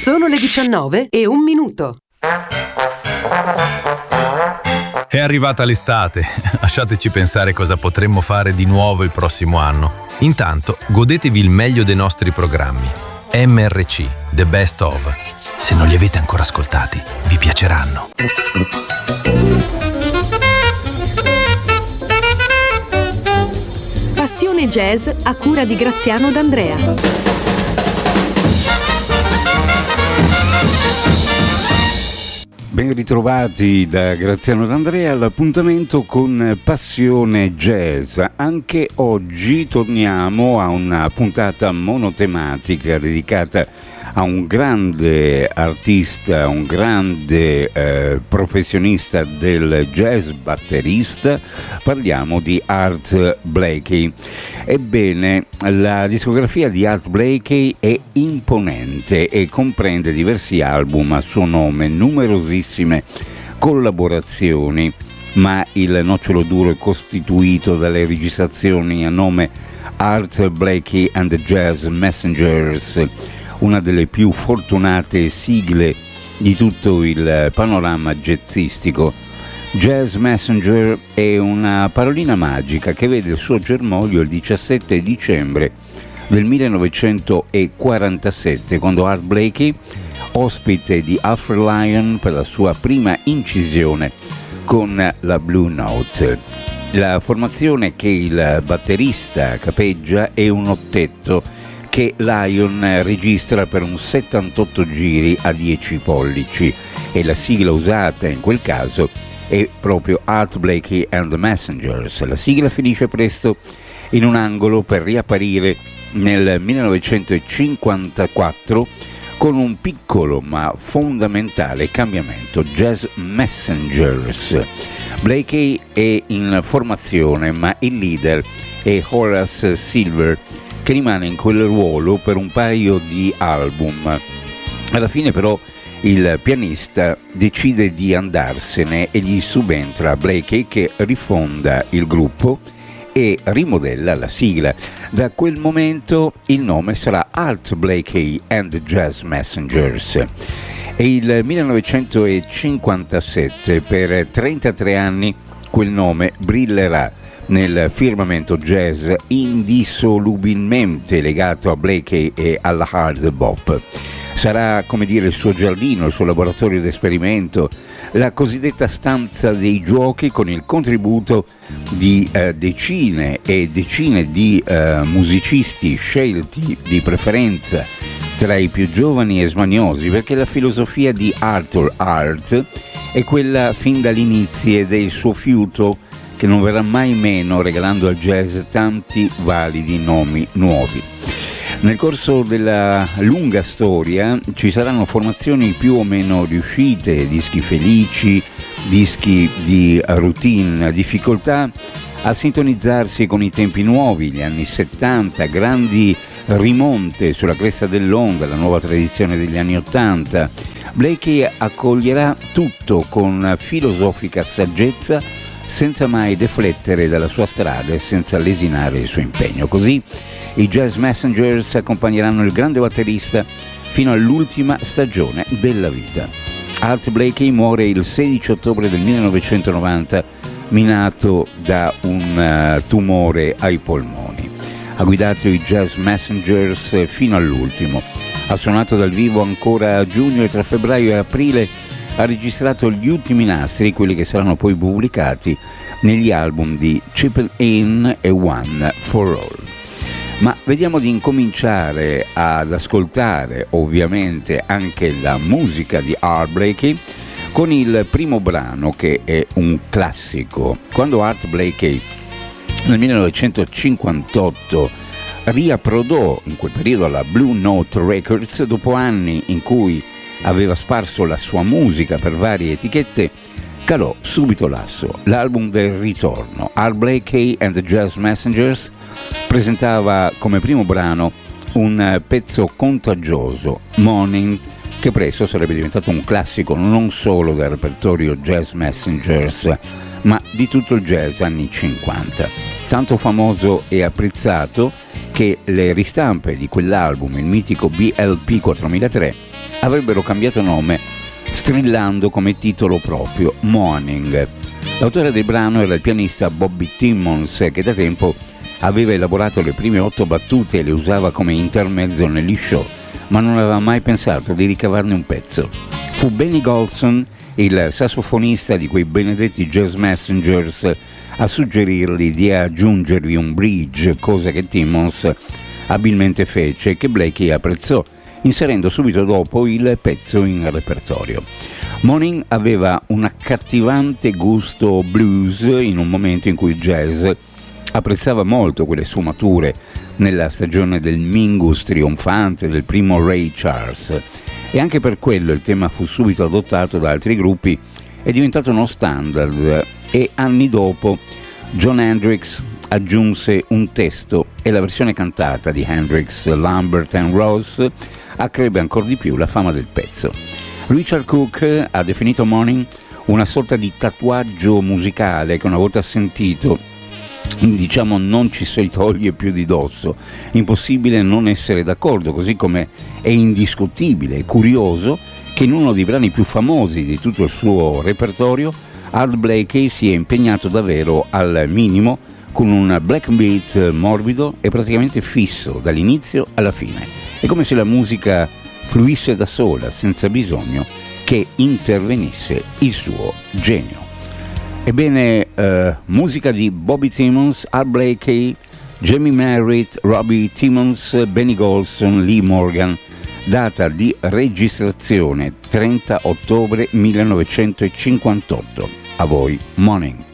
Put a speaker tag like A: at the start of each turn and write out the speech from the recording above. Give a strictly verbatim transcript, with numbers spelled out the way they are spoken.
A: Sono le diciannove e un minuto.
B: È arrivata l'estate, lasciateci pensare cosa potremmo fare di nuovo il prossimo anno. Intanto, godetevi il meglio dei nostri programmi. M R C, The Best Of. Se non li avete ancora ascoltati, vi piaceranno.
C: Passione Jazz a cura di Graziano D'Andrea.
D: Ben ritrovati da Graziano D'Andrea all'appuntamento con Passione Jazz. Anche oggi torniamo a una puntata monotematica dedicata a un grande artista, un grande eh, professionista del jazz, batterista. Parliamo di Art Blakey. Ebbene, la discografia di Art Blakey è imponente e comprende diversi album a suo nome, numerosissime collaborazioni, ma il nocciolo duro è costituito dalle registrazioni a nome Art Blakey and the Jazz Messengers, una delle più fortunate sigle di tutto il panorama jazzistico. Jazz Messenger è una parolina magica che vede il suo germoglio il diciassette dicembre del millenovecentoquarantasette, quando Art Blakey, ospite di Alfred Lion per la sua prima incisione con la Blue Note. La formazione che il batterista capeggia è un ottetto che Lion registra per un settantotto giri a dieci pollici e la sigla usata in quel caso è proprio Art Blakey and the Messengers. La sigla finisce presto in un angolo per riapparire nel millenovecentocinquantaquattro con un piccolo ma fondamentale cambiamento: Jazz Messengers. Blakey è in formazione, ma il leader è Horace Silver, che rimane in quel ruolo per un paio di album. Alla fine però il pianista decide di andarsene e gli subentra Blakey, che rifonda il gruppo e rimodella la sigla. Da quel momento il nome sarà Art Blakey and the Jazz Messengers. E il millenovecentocinquantasette, per trentatré anni, quel nome brillerà nel firmamento jazz, indissolubilmente legato a Blakey e alla hard bop. Sarà, come dire, il suo giardino, il suo laboratorio d'esperimento, la cosiddetta stanza dei giochi, con il contributo di eh, decine e decine di eh, musicisti scelti di preferenza tra i più giovani e smaniosi, perché la filosofia di Arthur Hart è quella fin dall'inizio del suo fiuto, che non verrà mai meno, regalando al jazz tanti validi nomi nuovi. Nel corso della lunga storia ci saranno formazioni più o meno riuscite, dischi felici, dischi di routine, difficoltà a sintonizzarsi con i tempi nuovi, gli anni settanta, grandi rimonte sulla cresta dell'onda, la nuova tradizione degli anni ottanta. Blakey accoglierà tutto con filosofica saggezza, senza mai deflettere dalla sua strada e senza lesinare il suo impegno. Così i Jazz Messengers accompagneranno il grande batterista fino all'ultima stagione della vita. Art Blakey muore il sedici ottobre del millenovecentonovanta, minato da un uh, tumore ai polmoni. Ha guidato i Jazz Messengers fino all'ultimo. Ha suonato dal vivo ancora a giugno e tra febbraio e aprile ha registrato gli ultimi nastri, quelli che saranno poi pubblicati negli album di Chip In e One for All. Ma vediamo di incominciare ad ascoltare ovviamente anche la musica di Art Blakey con il primo brano, che è un classico. Quando Art Blakey nel millenovecentocinquantotto riapprodò in quel periodo alla Blue Note Records, dopo anni in cui aveva sparso la sua musica per varie etichette, calò subito l'asso. L'album del ritorno, Art Blakey and the Jazz Messengers, presentava come primo brano un pezzo contagioso, Morning, che presto sarebbe diventato un classico non solo del repertorio Jazz Messengers, ma di tutto il jazz anni cinquanta. Tanto famoso e apprezzato che le ristampe di quell'album, il mitico B L P quattromilatré, avrebbero cambiato nome, strillando come titolo proprio Morning. L'autore del brano era il pianista Bobby Timmons, che da tempo aveva elaborato le prime otto battute e le usava come intermezzo negli show, ma non aveva mai pensato di ricavarne un pezzo. Fu Benny Golson, il sassofonista di quei benedetti Jazz Messengers, a suggerirgli di aggiungervi un bridge, cosa che Timmons abilmente fece e che Blakey apprezzò, inserendo subito dopo il pezzo in repertorio. Morning aveva un accattivante gusto blues in un momento in cui il jazz apprezzava molto quelle sfumature nella stagione del Mingus trionfante del primo Ray Charles, e anche per quello il tema fu subito adottato da altri gruppi e diventato uno standard, e anni dopo John Hendricks aggiunse un testo e la versione cantata di Hendricks, Lambert and Ross accrebbe ancora di più la fama del pezzo. Richard Cook ha definito Morning una sorta di tatuaggio musicale che una volta sentito, diciamo, non ci si toglie più di dosso. Impossibile non essere d'accordo, così come è indiscutibile e curioso che in uno dei brani più famosi di tutto il suo repertorio Art Blakey si è impegnato davvero al minimo con un black beat morbido e praticamente fisso dall'inizio alla fine. È come se la musica fluisse da sola, senza bisogno che intervenisse il suo genio. Ebbene, eh, musica di Bobby Timmons, Art Blakey, Jamie Merritt, Robbie Timmons, Benny Golson, Lee Morgan, data di registrazione trenta ottobre millenovecentocinquantotto. A voi, Morning.